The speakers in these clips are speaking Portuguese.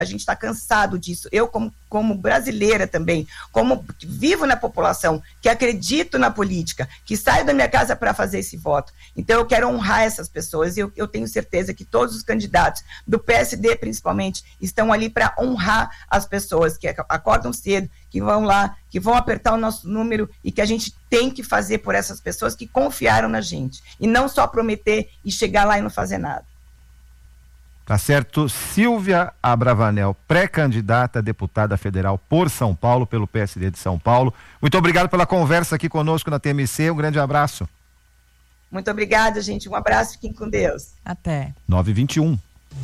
A gente está cansado disso. Eu, como brasileira também, como vivo na população, que acredito na política, que saio da minha casa para fazer esse voto. Então, eu quero honrar essas pessoas e eu tenho certeza que todos os candidatos, do PSD principalmente, estão ali para honrar as pessoas que acordam cedo, que vão lá, que vão apertar o nosso número e que a gente tem que fazer por essas pessoas que confiaram na gente. E não só prometer e chegar lá e não fazer nada. Tá certo. Silvia Abravanel, pré-candidata a deputada federal por São Paulo, pelo PSD de São Paulo. Muito obrigado pela conversa aqui conosco na TMC. Um grande abraço. Muito obrigada, gente. Um abraço. Fiquem com Deus. Até. 9h21.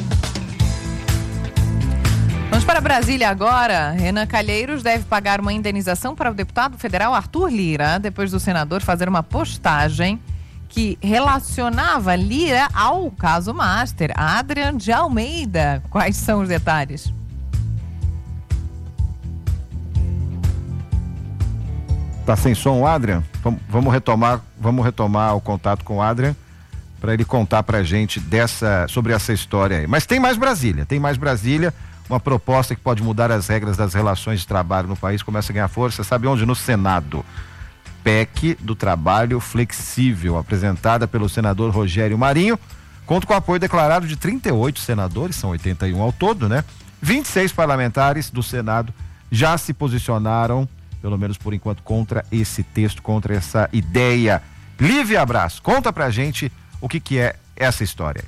Vamos para Brasília agora. Renan Calheiros deve pagar uma indenização para o deputado federal Arthur Lira, depois do senador fazer uma postagem que relacionava Lira ao caso Master. Adrian de Almeida, quais são os detalhes? Tá sem som, Adrian? Vamos retomar o contato com o Adrian para ele contar pra gente sobre essa história aí. Mas tem mais Brasília, uma proposta que pode mudar as regras das relações de trabalho no país, começa a ganhar força, sabe onde? No Senado. PEC do trabalho flexível, apresentada pelo senador Rogério Marinho, conta com o apoio declarado de 38 senadores, são 81 ao todo, né? 26 parlamentares do Senado já se posicionaram, pelo menos por enquanto, contra esse texto, contra essa ideia. Lívia Abraço, conta pra gente o que é essa história.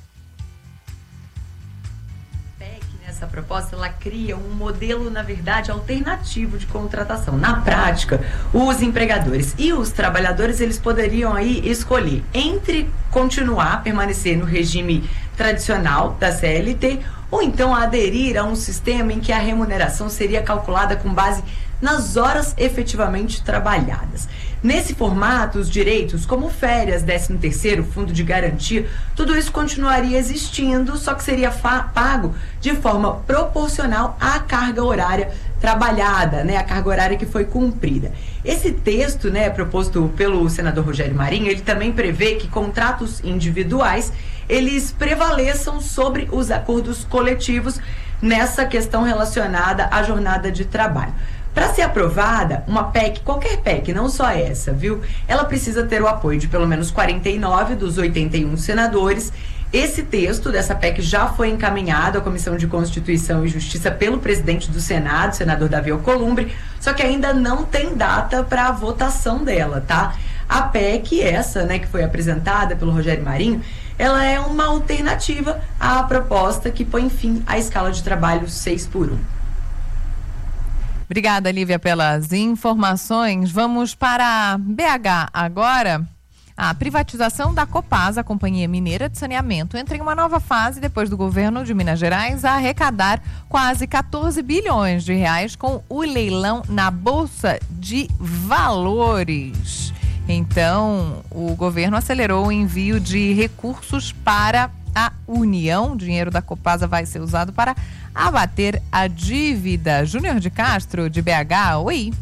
Essa proposta, ela cria um modelo, na verdade, alternativo de contratação. Na prática, os empregadores e os trabalhadores, eles poderiam aí escolher entre permanecer no regime tradicional da CLT ou então aderir a um sistema em que a remuneração seria calculada com base nas horas efetivamente trabalhadas. Nesse formato, os direitos como férias, 13º, fundo de garantia, tudo isso continuaria existindo, só que seria pago de forma proporcional à carga horária trabalhada, né, a carga horária que foi cumprida. Esse texto, né, proposto pelo senador Rogério Marinho, ele também prevê que contratos individuais, eles prevaleçam sobre os acordos coletivos nessa questão relacionada à jornada de trabalho. Para ser aprovada, uma PEC, qualquer PEC, não só essa, viu? Ela precisa ter o apoio de pelo menos 49 dos 81 senadores. Esse texto dessa PEC já foi encaminhado à Comissão de Constituição e Justiça pelo presidente do Senado, senador Davi Alcolumbre, só que ainda não tem data para a votação dela, tá? A PEC, essa, né, que foi apresentada pelo Rogério Marinho, ela é uma alternativa à proposta que põe fim à escala de trabalho 6x1. Obrigada, Lívia, pelas informações. Vamos para BH agora. A privatização da Copasa, a Companhia Mineira de Saneamento, entra em uma nova fase depois do governo de Minas Gerais arrecadar quase 14 bilhões de reais com o leilão na Bolsa de Valores. Então, o governo acelerou o envio de recursos para a União. O dinheiro da Copasa vai ser usado para abater a dívida. Júnior de Castro, de BH, oi.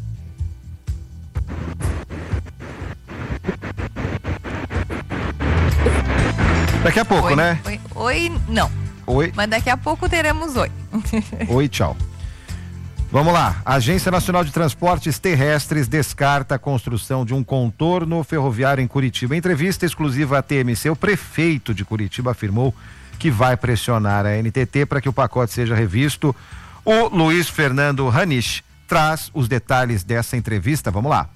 Daqui a pouco, oi, né? Oi, não. Oi. Mas daqui a pouco teremos oi. Oi, tchau. Vamos lá. A Agência Nacional de Transportes Terrestres descarta a construção de um contorno ferroviário em Curitiba. Em entrevista exclusiva à TMC, o prefeito de Curitiba afirmou que vai pressionar a NTT para que o pacote seja revisto. O Luiz Fernando Ranisch traz os detalhes dessa entrevista. Vamos lá.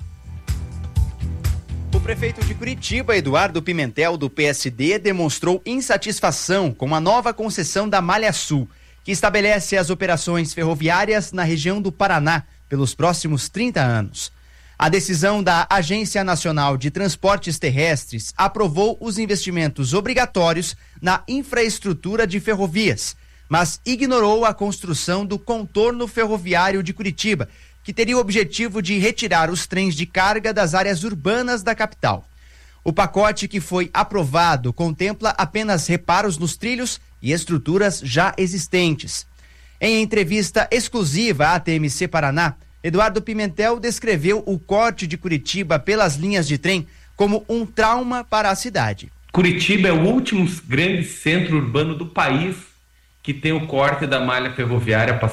O prefeito de Curitiba, Eduardo Pimentel, do PSD, demonstrou insatisfação com a nova concessão da Malha Sul, que estabelece as operações ferroviárias na região do Paraná pelos próximos 30 anos. A decisão da Agência Nacional de Transportes Terrestres aprovou os investimentos obrigatórios na infraestrutura de ferrovias, mas ignorou a construção do contorno ferroviário de Curitiba, que teria o objetivo de retirar os trens de carga das áreas urbanas da capital. O pacote que foi aprovado contempla apenas reparos nos trilhos e estruturas já existentes. Em entrevista exclusiva à TMC Paraná, Eduardo Pimentel descreveu o corte de Curitiba pelas linhas de trem como um trauma para a cidade. Curitiba é o último grande centro urbano do país que tem o corte da malha ferroviária